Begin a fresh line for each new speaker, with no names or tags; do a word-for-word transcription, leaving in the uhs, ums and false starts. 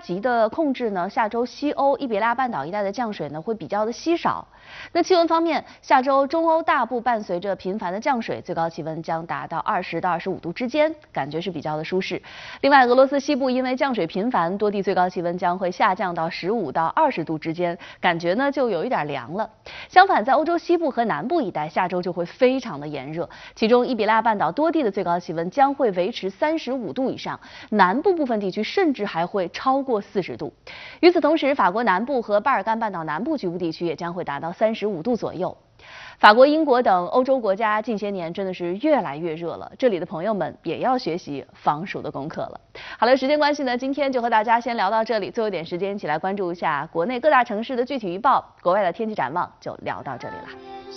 级的控制呢，下周西欧伊比利亚半岛一带的降水呢会比较的稀少。那气温方面，下周中欧大部伴随着频繁的降水，最高气温将达到二十到二十五度之间，感觉是比较的舒适。另外，俄罗斯西部因为降水频繁，多地最高气温将会下降到十五到二十度之间，感觉呢就有一点凉了。相反，在欧洲西部和南部一带，下周就会非常的炎热，其中伊比利亚半岛多地的最高气温将会维持三十五度以上，南部部分地区甚至还会超过四十度。与此同时，法国南部和巴尔干半岛南部局部地区也将会达到三十五度左右。法国、英国等欧洲国家近些年真的是越来越热了，这里的朋友们也要学习防暑的功课了。好了，时间关系呢，今天就和大家先聊到这里，最后一点时间一起来关注一下国内各大城市的具体预报，国外的天气展望就聊到这里了。